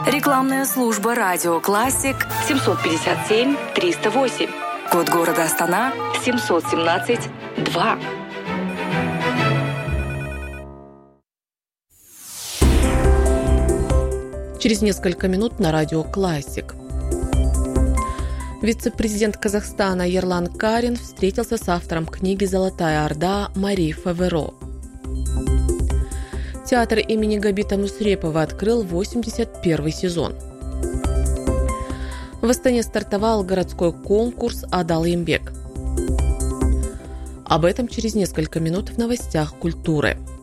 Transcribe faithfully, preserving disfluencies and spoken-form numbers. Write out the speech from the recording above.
Рекламная служба «Радио Классик» семьсот пятьдесят семь триста восемь. Код города Астана семьсот семнадцать два. Через несколько минут на радио «Классик». Вице-президент Казахстана Ерлан Карин встретился с автором книги «Золотая Орда» Мари Фаверо. Театр имени Габита Мусрепова открыл восемьдесят первый сезон. В Астане стартовал городской конкурс «Адал Ембек». Об этом через несколько минут в новостях культуры.